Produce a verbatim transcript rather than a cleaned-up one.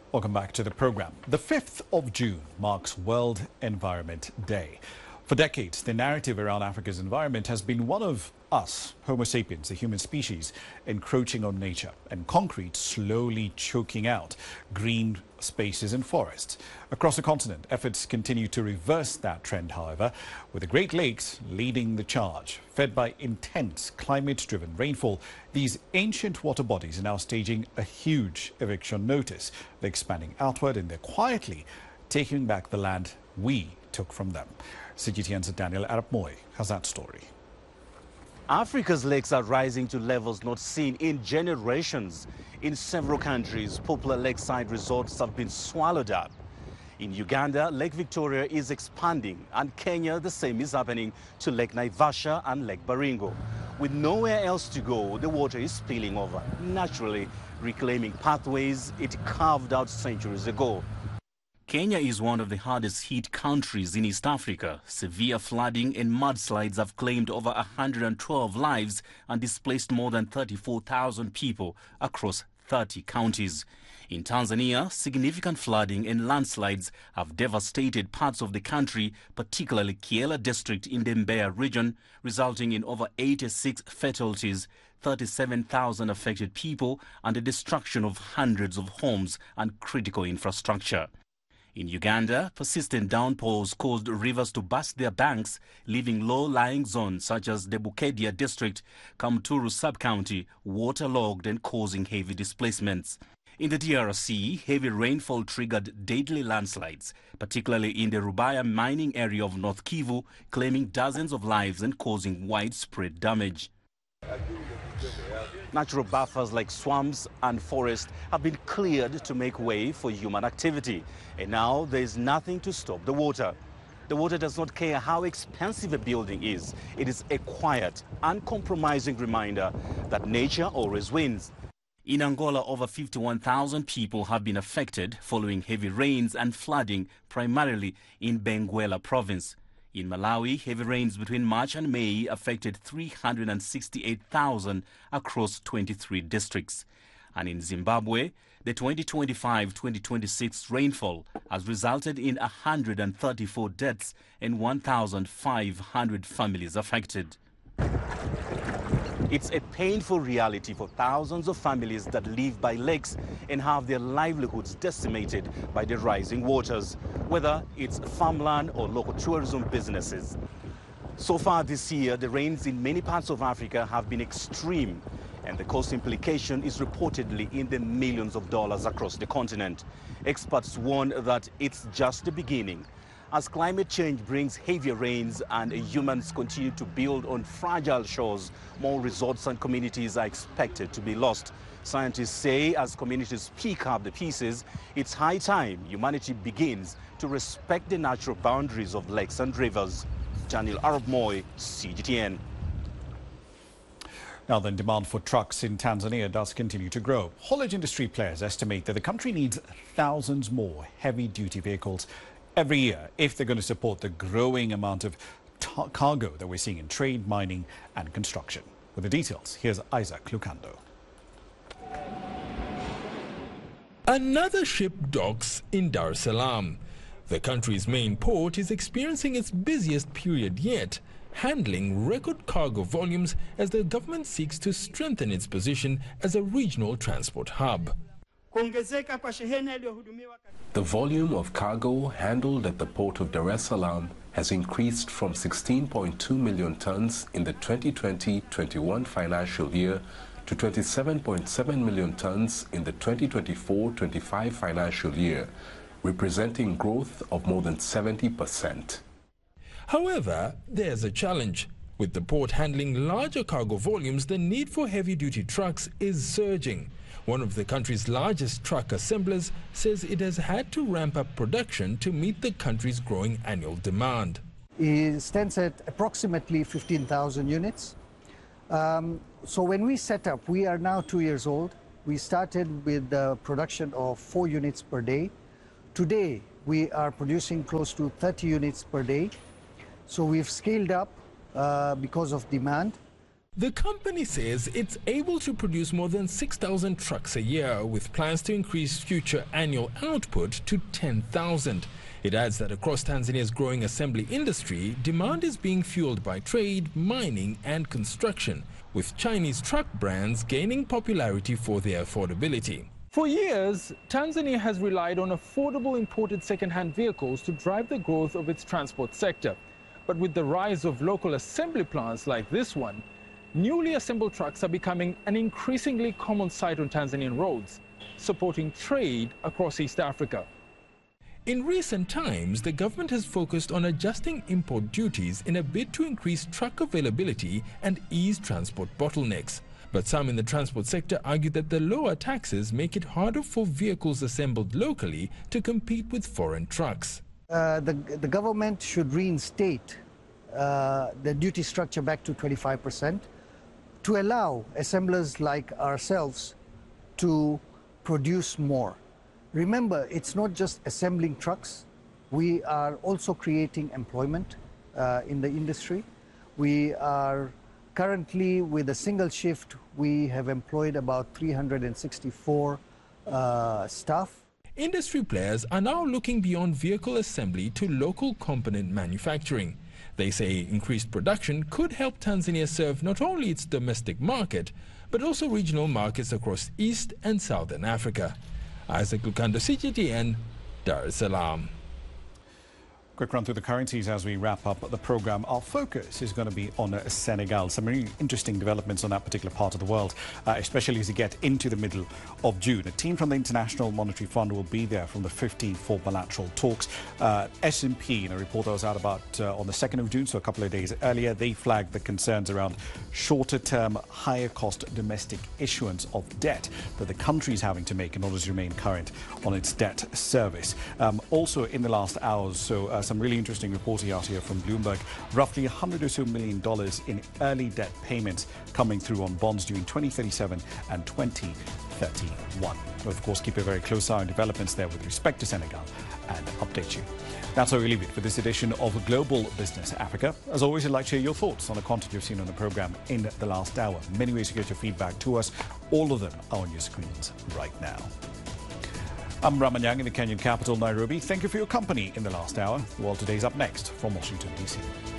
Welcome back to the program. The fifth of June marks World Environment Day. For decades, the narrative around Africa's environment has been one of us, Homo sapiens, the human species, encroaching on nature and concrete slowly choking out green spaces and forests. Across the continent, efforts continue to reverse that trend, however, with the Great Lakes leading the charge. Fed by intense climate-driven rainfall, these ancient water bodies are now staging a huge eviction notice. They're expanding outward and they're quietly taking back the land we took from them. C G T N's Daniel Arap Moi has that story. Africa's lakes are rising to levels not seen in generations. In several countries, popular lakeside resorts have been swallowed up. In Uganda, Lake Victoria is expanding, and Kenya, the same is happening to Lake Naivasha and Lake Baringo. With nowhere else to go, the water is spilling over, naturally reclaiming pathways it carved out centuries ago. Kenya is one of the hardest hit countries in East Africa. Severe flooding and mudslides have claimed over one hundred twelve lives and displaced more than thirty-four thousand people across thirty counties. In Tanzania, significant flooding and landslides have devastated parts of the country, particularly Kyela district in the Mbeya region, resulting in over eighty-six fatalities, thirty-seven thousand affected people, and the destruction of hundreds of homes and critical infrastructure. In Uganda, persistent downpours caused rivers to burst their banks, leaving low-lying zones such as the Bukedya district, Kamturu sub-county, waterlogged and causing heavy displacements. In the D R C, heavy rainfall triggered deadly landslides, particularly in the Rubaya mining area of North Kivu, claiming dozens of lives and causing widespread damage. Natural buffers like swamps and forests have been cleared to make way for human activity. And now there is nothing to stop the water. The water does not care how expensive a building is. It is a quiet, uncompromising reminder that nature always wins. In Angola, over fifty-one thousand people have been affected following heavy rains and flooding, primarily in Benguela province. In Malawi, heavy rains between March and May affected three hundred sixty-eight thousand across twenty-three districts. And in Zimbabwe, the twenty twenty-five twenty twenty-six rainfall has resulted in one hundred thirty-four deaths and one thousand five hundred families affected. It's a painful reality for thousands of families that live by lakes and have their livelihoods decimated by the rising waters, whether it's farmland or local tourism businesses. So far this year, the rains in many parts of Africa have been extreme, and the cost implication is reportedly in the millions of dollars across the continent. Experts warn that it's just the beginning. As climate change brings heavier rains and humans continue to build on fragile shores, more resorts and communities are expected to be lost. Scientists say as communities pick up the pieces, it's high time humanity begins to respect the natural boundaries of lakes and rivers. Daniel Arap Moi, C G T N. Now then, demand for trucks in Tanzania does continue to grow. Haulage industry players estimate that the country needs thousands more heavy-duty vehicles every year if they're going to support the growing amount of cargo that we're seeing in trade, mining and construction. With the details, here's Isaac Lucando. Another ship docks in Dar es Salaam. The country's main port is experiencing its busiest period yet, handling record cargo volumes as the government seeks to strengthen its position as a regional transport hub. The volume of cargo handled at the port of Dar es Salaam has increased from sixteen point two million tons in the twenty twenty twenty-one financial year to twenty-seven point seven million tons in the twenty twenty-four twenty-five financial year, representing growth of more than seventy percent. However, there's a challenge. With the port handling larger cargo volumes, the need for heavy-duty trucks is surging. One of the country's largest truck assemblers says it has had to ramp up production to meet the country's growing annual demand. It stands at approximately fifteen thousand units. Um, so when we set up, we are now two years old. We started with the production of four units per day. Today, we are producing close to thirty units per day. So we've scaled up uh, because of demand. The company says it's able to produce more than six thousand trucks a year, with plans to increase future annual output to ten thousand. It adds that across Tanzania's growing assembly industry, demand is being fueled by trade, mining and construction, with Chinese truck brands gaining popularity for their affordability. For years, Tanzania has relied on affordable imported second-hand vehicles to drive the growth of its transport sector. But with the rise of local assembly plants like this one, newly assembled trucks are becoming an increasingly common sight on Tanzanian roads, supporting trade across East Africa. In recent times, the government has focused on adjusting import duties in a bid to increase truck availability and ease transport bottlenecks. But some in the transport sector argue that the lower taxes make it harder for vehicles assembled locally to compete with foreign trucks. Uh, the, the government should reinstate uh, the duty structure back to twenty-five percent to allow assemblers like ourselves to produce more. Remember, it's not just assembling trucks. We are also creating employment uh, in the industry. We are currently, with a single shift, we have employed about three hundred sixty-four uh, staff. Industry players are now looking beyond vehicle assembly to local component manufacturing. They say increased production could help Tanzania serve not only its domestic market, but also regional markets across East and Southern Africa. Isaac Lukando, C G T N, Dar es Salaam. Quick run through the currencies as we wrap up the program. Our focus is going to be on uh, Senegal. Some really interesting developments on that particular part of the world, uh, especially as you get into the middle of June. A team from the International Monetary Fund will be there from the fifteenth for bilateral talks. Uh, S and P, in a report that was out about uh, on the second of June, so a couple of days earlier, they flagged the concerns around shorter-term, higher-cost domestic issuance of debt that the country is having to make in order to remain current on its debt service. Um, also, in the last hours, so uh, some really interesting reporting out here from Bloomberg. Roughly one hundred or so million dollars in early debt payments coming through on bonds due in twenty thirty-seven and twenty thirty-one. We'll, of course, keep a very close eye on developments there with respect to Senegal and update you. That's how we leave it for this edition of Global Business Africa. As always, I'd like to hear your thoughts on the content you've seen on the program in the last hour. Many ways to get your feedback to us. All of them are on your screens right now. I'm Raman Yang in the Kenyan capital, Nairobi. Thank you for your company in the last hour. World Today's up next from Washington, D C